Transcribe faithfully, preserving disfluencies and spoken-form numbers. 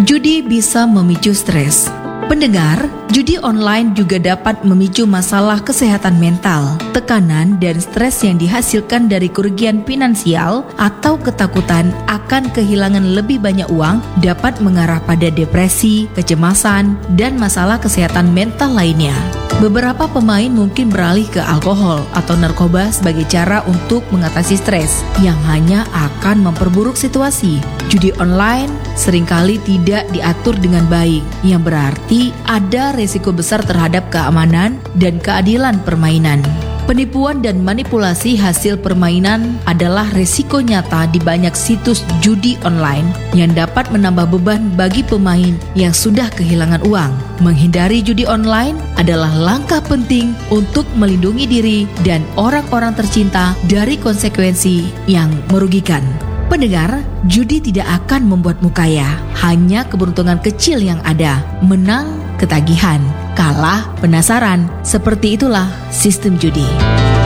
Judi bisa memicu stres. Pendengar, judi online juga dapat memicu masalah kesehatan mental, tekanan dan stres yang dihasilkan dari kerugian finansial atau ketakutan akan kehilangan lebih banyak uang dapat mengarah pada depresi, kecemasan, dan masalah kesehatan mental lainnya. Beberapa pemain mungkin beralih ke alkohol atau narkoba sebagai cara untuk mengatasi stres yang hanya akan memperburuk situasi. Judi online seringkali tidak diatur dengan baik, yang berarti ada resiko besar terhadap keamanan dan keadilan permainan. Penipuan dan manipulasi hasil permainan adalah resiko nyata di banyak situs judi online yang dapat menambah beban bagi pemain yang sudah kehilangan uang. Menghindari judi online adalah langkah penting untuk melindungi diri dan orang-orang tercinta dari konsekuensi yang merugikan. Pendengar, judi tidak akan membuatmu kaya, hanya keberuntungan kecil yang ada. Menang, ketagihan; kalah, penasaran. Seperti itulah sistem judi.